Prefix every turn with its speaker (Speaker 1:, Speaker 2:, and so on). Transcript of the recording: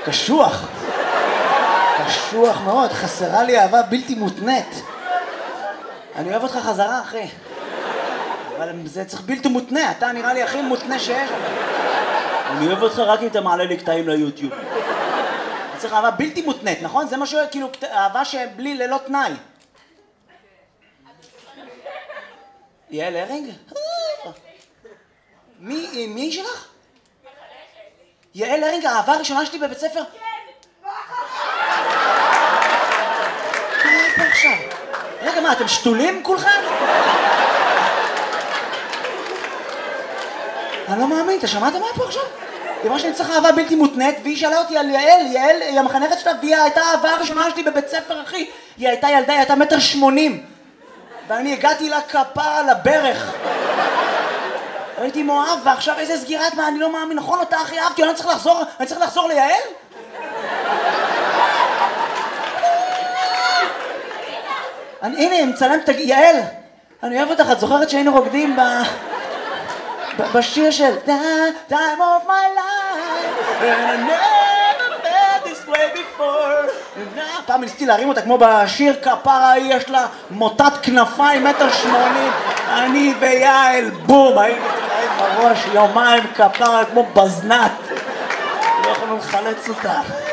Speaker 1: קשוח. קשוח מאוד, חסרה לי אהבה בלתי מותנית. אני אוהב אותך חזרה, אחי. אבל זה צריך בלתי מותנה, אתה נראה לי הכי מותנה שיש. אני אוהב אותך רק אם אתה מעלה לי קטעים ליוטיוב. אני צריך אהבה בלתי מותנית, נכון? זה משהו, כאילו, אהבה שבלי ללא תנאי. יעל הרינג? מי שלך? יעל הרינג, האהבה הראשונה שלי בבית ספר? מה עכשיו? רגע, מה, אתם שתולים כולכם? אני לא מאמין, אתה שמעת מה פה עכשיו? היא אמרה שאני צריך אהבה בלתי מותנית, והיא שאלה אותי על יעל, יעל היא המחנכת שלה, והיא הייתה האהבה הראשונה שלי בבית ספר, אחי. היא הייתה ילדה, היא הייתה 1.80 מטר. ואני הגעתי לה כפרה על הברך. הייתי מואב, ועכשיו איזה סגירת מה, אני לא מאמין, נכון אותה הכי אהבתי, אני צריך לחזור ליעל? הנה, מצלם את יעל, אני אוהב אותך, את זוכרת שהיינו רוקדים בשיר של Time of my life and I never felt this way before. פעם ניסיתי להרים אותה כמו בשיר כפרה, יש לה מוטת כנפיים 1.80 מטר, אני ויעל בום, היינו תראים בראש יומיים כפרה כמו בזנת, לא יכולנו לחלץ אותה.